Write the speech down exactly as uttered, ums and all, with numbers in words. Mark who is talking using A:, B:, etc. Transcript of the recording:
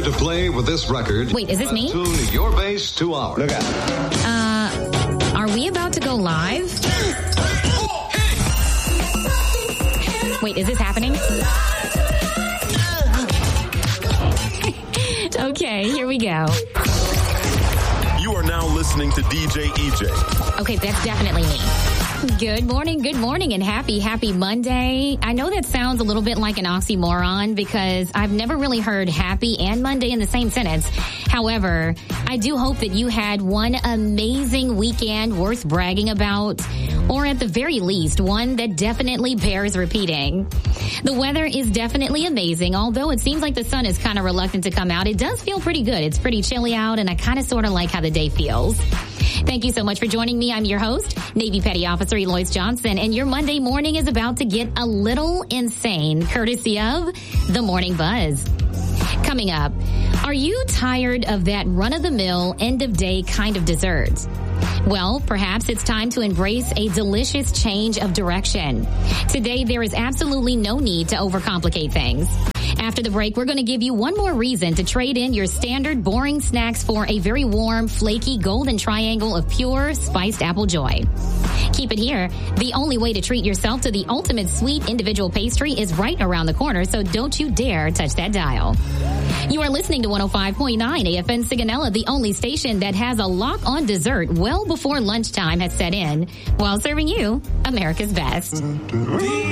A: to play with this record.
B: Wait, is this me?
A: Tune your bass to ours.
C: Look out.
B: Uh, are we about to go live? Wait, is this happening? Okay, here we go.
D: You are now listening to D J E J.
B: Okay, that's definitely me. Good morning, good morning, and happy, happy Monday. I know that sounds a little bit like an oxymoron because I've never really heard happy and Monday in the same sentence. However, I do hope that you had one amazing weekend worth bragging about, or at the very least, one that definitely bears repeating. The weather is definitely amazing. Although it seems like the sun is kind of reluctant to come out, it does feel pretty good. It's pretty chilly out, and I kind of sort of like how the day feels. Thank you so much for joining me. I'm your host, Navy Petty Officer Eloise Johnson, and your Monday morning is about to get a little insane, courtesy of The Morning Buzz. Coming up, are you tired of that run-of-the-mill, end-of-day kind of dessert? Well, perhaps it's time to embrace a delicious change of direction. Today, there is absolutely no need to overcomplicate things. After the break, we're going to give you one more reason to trade in your standard boring snacks for a very warm, flaky golden triangle of pure spiced apple joy. Keep it here. The only way to treat yourself to the ultimate sweet individual pastry is right around the corner, so don't you dare touch that dial. You are listening to one oh five point nine A F N Sigonella, the only station that has a lock on dessert well before lunchtime has set in, while serving you America's best.